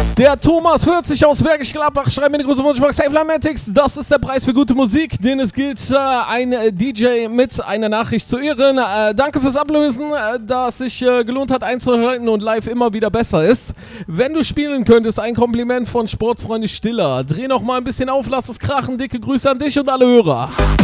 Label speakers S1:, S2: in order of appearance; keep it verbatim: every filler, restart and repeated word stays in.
S1: Der Thomas vierzig aus Bergisch Gladbach schreibt mir eine große Wunschbox. Hey Flamatics, das ist der Preis für gute Musik, den es gilt, äh, ein D J mit einer Nachricht zu ehren. Äh, danke fürs Ablösen, äh, dass sich äh, gelohnt hat einzuschalten und live immer wieder besser ist. Wenn du spielen könntest, ein Kompliment von Sportsfreunde Stiller. Dreh noch mal ein bisschen auf, lass es krachen. Dicke Grüße an dich und alle Hörer.